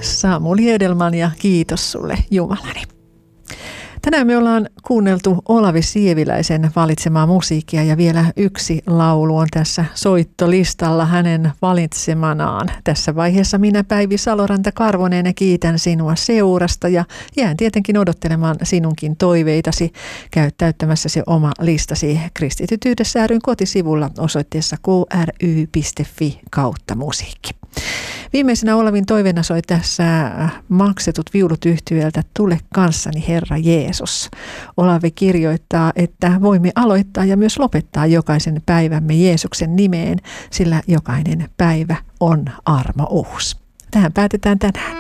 Samuli Edelman ja kiitos sulle Jumalani. Tänään me ollaan kuunneltu Olavi Sieviläisen valitsemaa musiikkia ja vielä yksi laulu on tässä soittolistalla hänen valitsemanaan. Tässä vaiheessa minä Päivi Saloranta-Karvonen kiitän sinua seurasta ja jään tietenkin odottelemaan sinunkin toiveitasi. Käy täyttämässä se oma listasi Kristityt Yhdessä ry:n kotisivulla osoitteessa kry.fi/musiikki. Viimeisenä Olavin toiveena soi tässä Maksetut viulut -yhtyöltä Tule kanssani Herra Jeesus. Olavi kirjoittaa, että voimme aloittaa ja myös lopettaa jokaisen päivämme Jeesuksen nimeen, sillä jokainen päivä on armouus. Tähän päätetään tänään.